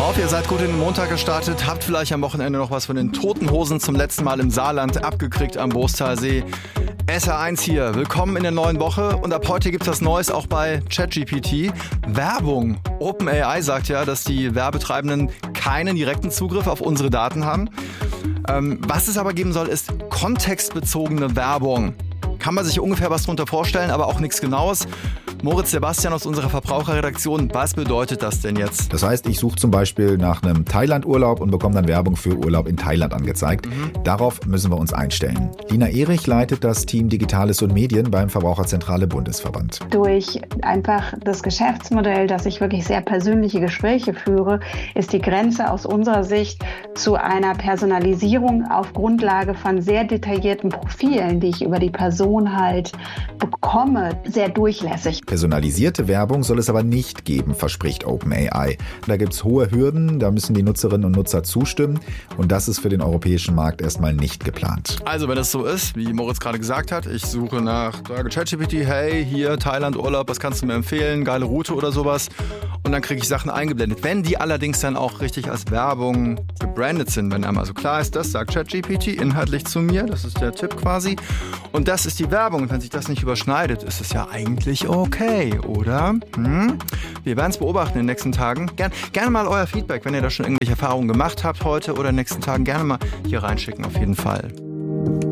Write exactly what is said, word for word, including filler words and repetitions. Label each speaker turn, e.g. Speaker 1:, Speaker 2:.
Speaker 1: Hoffe, ihr seid gut in den Montag gestartet, habt vielleicht am Wochenende noch was von den Toten Hosen zum letzten Mal im Saarland abgekriegt am Boostalsee. S R eins hier, willkommen in der neuen Woche und ab heute gibt es was Neues auch bei ChatGPT. Werbung. OpenAI sagt ja, dass die Werbetreibenden keinen direkten Zugriff auf unsere Daten haben. Ähm, was es aber geben soll, ist kontextbezogene Werbung. Kann man sich ungefähr was drunter vorstellen, aber auch nichts Genaues. Moritz Sebastian aus unserer Verbraucherredaktion, was bedeutet das denn jetzt?
Speaker 2: Das heißt, ich suche zum Beispiel nach einem Thailand-Urlaub und bekomme dann Werbung für Urlaub in Thailand angezeigt. Mhm. Darauf müssen wir uns einstellen. Lina Erich leitet das Team Digitales und Medien beim Verbraucherzentrale Bundesverband.
Speaker 3: Durch einfach das Geschäftsmodell, dass ich wirklich sehr persönliche Gespräche führe, ist die Grenze aus unserer Sicht zu einer Personalisierung auf Grundlage von sehr detaillierten Profilen, die ich über die Person halt bekomme, sehr durchlässig.
Speaker 2: Personalisierte Werbung soll es aber nicht geben, verspricht OpenAI. Da gibt es hohe Hürden, da müssen die Nutzerinnen und Nutzer zustimmen und das ist für den europäischen Markt erstmal nicht geplant.
Speaker 1: Also wenn es so ist, wie Moritz gerade gesagt hat, ich suche nach, sage ChatGPT, hey, hier Thailand Urlaub, was kannst du mir empfehlen, geile Route oder sowas und dann kriege ich Sachen eingeblendet. Wenn die allerdings dann auch richtig als Werbung gebrandet sind, wenn einmal so klar ist, das sagt ChatGPT inhaltlich zu mir, das ist der Tipp quasi und das ist die Werbung und wenn sich das nicht überschneidet, ist es ja eigentlich okay. Okay, oder? Hm? Wir werden es beobachten in den nächsten Tagen. Gern, gerne mal euer Feedback, wenn ihr da schon irgendwelche Erfahrungen gemacht habt heute oder in den nächsten Tagen. Gerne mal hier reinschicken, auf jeden Fall.